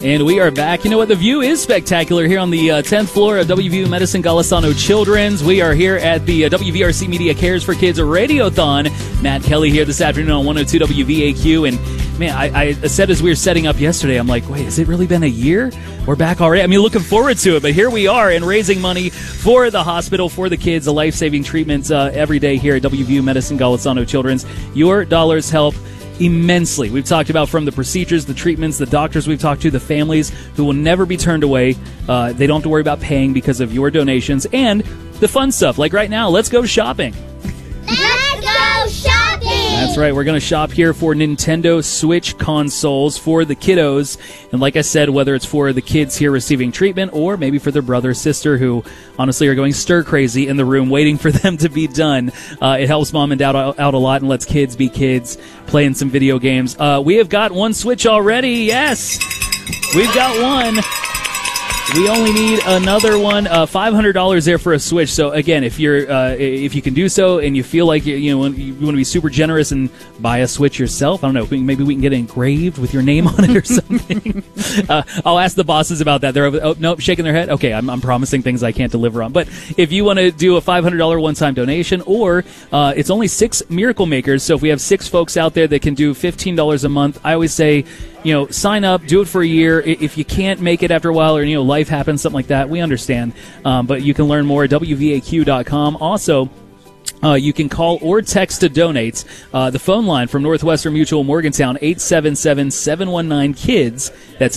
And we are back. You know what? The view is spectacular here on the 10th floor of WVU Medicine Golisano Children's. We are here at the WVRC Media Cares for Kids Radiothon. Matt Kelly here this afternoon on 102 WVAQ. And, man, I said as we were setting up yesterday, I'm like, wait, has it really been a year? We're back already. I mean, looking forward to it. But here we are and raising money for the hospital, for the kids, the life-saving treatments every day here at WVU Medicine Golisano Children's. Your dollars help immensely. We've talked about from the procedures, the treatments, the doctors we've talked to, the families who will never be turned away. They don't have to worry about paying because of your donations, and the fun stuff. Like right now, let's go shopping. Let's go shopping! That's right. We're going to shop here for Nintendo Switch consoles for the kiddos. And like I said, whether it's for the kids here receiving treatment or maybe for their brother or sister who honestly are going stir crazy in the room waiting for them to be done. It helps mom and dad out a lot and lets kids be kids, playing some video games. We have got one Switch already. Yes, we've got one. We only need another one. $500 there for a Switch. So again, if you can do so and you feel like you want to be super generous and buy a Switch yourself, I don't know, maybe we can get it engraved with your name on it or something. I'll ask the bosses about that. They're nope, shaking their head. Okay, I'm promising things I can't deliver on. But if you want to do a $500 one-time donation, or it's only 6 Miracle Makers. So if we have 6 folks out there that can do $15 a month, I always say, sign up, do it for a year. If you can't make it after a while, or life happens, something like that, we understand. But you can learn more at WVAQ.com. Also, you can call or text to donate. The phone line from Northwestern Mutual Morgantown, 877-719-KIDS. That's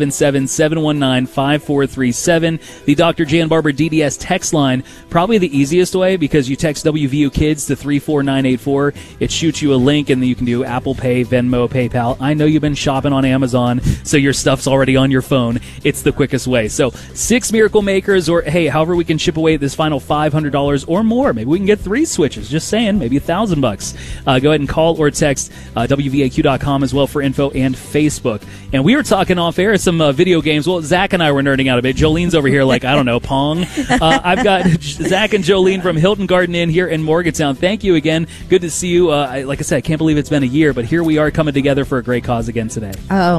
877-719-5437. The Dr. Jan Barber DDS text line, probably the easiest way, because you text WVU Kids to 34984. It shoots you a link, and then you can do Apple Pay, Venmo, PayPal. I know you've been shopping on Amazon, so your stuff's already on your phone. It's the quickest way. So 6 Miracle Makers, or hey, however we can chip away this final $500 or more. Maybe we can get 3 Switches. Just saying, maybe $1,000. Go ahead and call or text WVAQ.com as well for info, and Facebook. And we were talking off air some video games. Well, Zach and I were nerding out a bit. Jolene's over here like, I don't know, Pong. I've got Zach and Jolene from Hilton Garden Inn here in Morgantown. Thank you again. Good to see you. Like I said, I can't believe it's been a year, but here we are coming together for a great cause again today.